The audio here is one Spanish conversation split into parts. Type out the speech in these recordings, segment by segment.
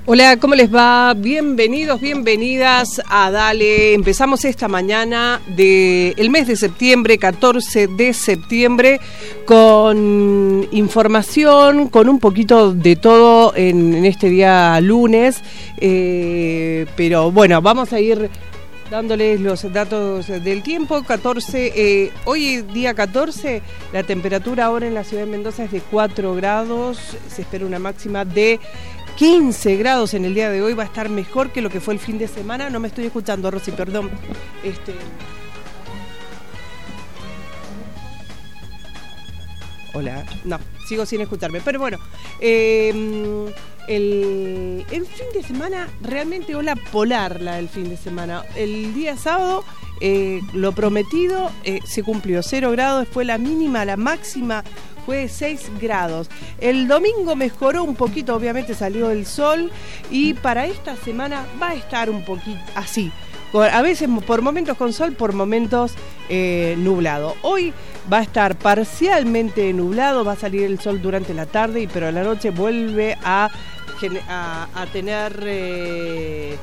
Hola, ¿cómo les va? Bienvenidos, bienvenidas a Dale. Empezamos esta mañana del mes de septiembre, 14 de septiembre, con información, con un poquito de todo en este día lunes. Pero bueno, vamos a ir dándoles los datos del tiempo. 14, hoy día 14, la temperatura ahora en la ciudad de Mendoza es de 4 grados, se espera una máxima de 15 grados en el día de hoy. Va a estar mejor que lo que fue el fin de semana. No me estoy escuchando, Rosy, perdón. Hola, no, sigo sin escucharme. Pero bueno, el fin de semana, realmente ola polar la del fin de semana. El día sábado, lo prometido se cumplió. 0 grados fue la mínima, la máxima fue de 6 grados. El domingo mejoró un poquito, obviamente salió el sol, y para esta semana va a estar un poquito así. A veces por momentos con sol, por momentos nublado. Hoy va a estar parcialmente nublado, va a salir el sol durante la tarde, pero a la noche vuelve a tener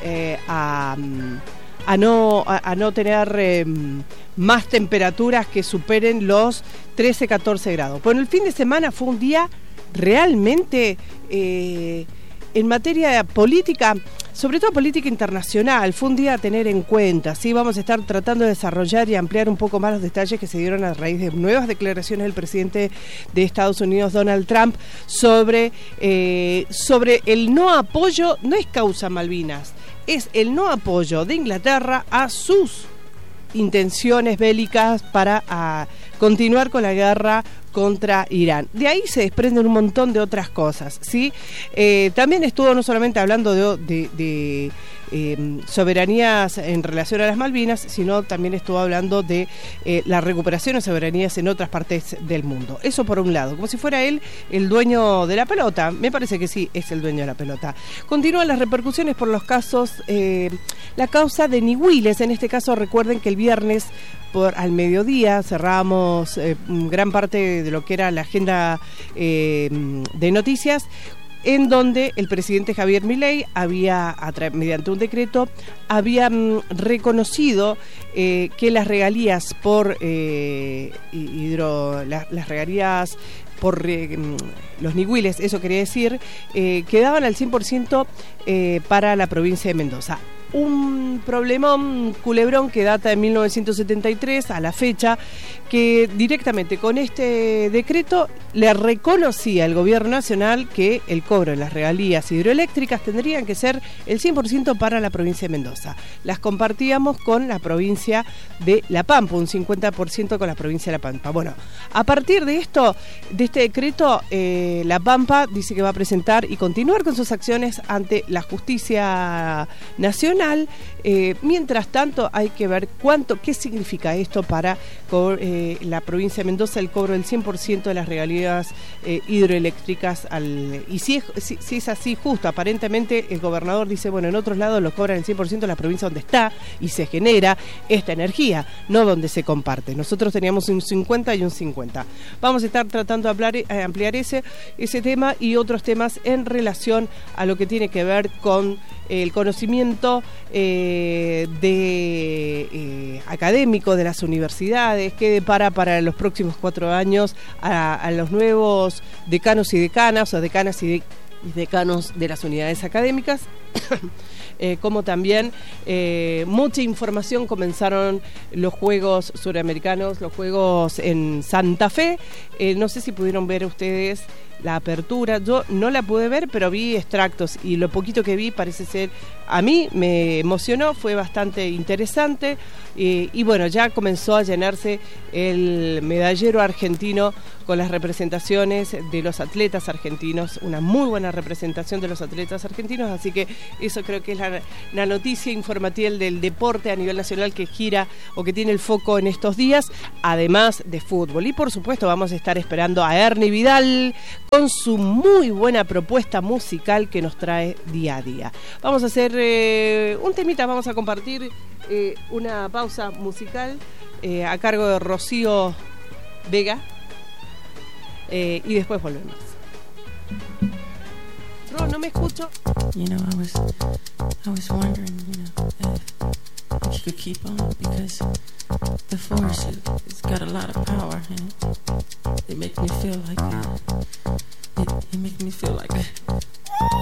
a no tener más temperaturas que superen los 13-14 grados. Bueno, el fin de semana fue un día realmente en materia política, sobre todo política internacional, fue un día a tener en cuenta. ¿Sí? Vamos a estar tratando de desarrollar y ampliar un poco más los detalles que se dieron a raíz de nuevas declaraciones del presidente de Estados Unidos, Donald Trump, sobre el no apoyo. No es causa Malvinas, es el no apoyo de Inglaterra a sus intenciones bélicas para continuar con la guerra contra Irán. De ahí se desprenden un montón de otras cosas, ¿sí? También estuvo no solamente hablando de soberanías en relación a las Malvinas, sino también estuvo hablando de la recuperación de soberanías en otras partes del mundo. Eso por un lado, como si fuera él el dueño de la pelota. Me parece que sí, es el dueño de la pelota. Continúan las repercusiones por los casos, la causa de Niwiles. En este caso, recuerden que el viernes al mediodía cerramos gran parte de lo que era la agenda de noticias, en donde el presidente Javier Milei había, mediante un decreto, había reconocido que las regalías por las regalías por los Niwiles, eso quería decir, quedaban al 100% para la provincia de Mendoza. Un problemón, culebrón que data de 1973 a la fecha, que directamente con este decreto le reconocía el gobierno nacional que el cobro de las regalías hidroeléctricas tendrían que ser el 100% para la provincia de Mendoza. Las compartíamos con la provincia de La Pampa, un 50% con la provincia de La Pampa. Bueno, a partir de esto, de este decreto, La Pampa dice que va a presentar y continuar con sus acciones ante la justicia nacional. Mientras tanto, hay que ver qué significa esto para la provincia de Mendoza, el cobro del 100% de las regalías hidroeléctricas. Y si es así, justo, aparentemente el gobernador dice, bueno, en otros lados lo cobran el 100% de la provincia donde está y se genera esta energía, no donde se comparte. Nosotros teníamos un 50 y un 50. Vamos a estar tratando de ampliar ese tema y otros temas en relación a lo que tiene que ver con el conocimiento académico de las universidades, que depara para los próximos 4 años a los nuevos decanos y decanas, o decanas y decanos de las unidades académicas. Como también mucha información. Comenzaron los Juegos Suramericanos, los Juegos en Santa Fe. No sé si pudieron ver ustedes la apertura. Yo no la pude ver, pero vi extractos y lo poquito que vi parece ser, a mí me emocionó, fue bastante interesante. Y bueno, ya comenzó a llenarse el medallero argentino con las representaciones de los atletas argentinos, una muy buena representación de los atletas argentinos, así que eso creo que es la noticia informativa del deporte a nivel nacional que gira o que tiene el foco en estos días, además de fútbol. Y por supuesto vamos a estar esperando a Ernie Vidal con su muy buena propuesta musical que nos trae día a día. Vamos a hacer un temita, vamos a compartir una pausa musical a cargo de Rocío Vega y después volvemos. no me escucho. You know, I was wondering, you know, if you could keep on, because the force it's got a lot of power, and it makes me feel like it makes me feel like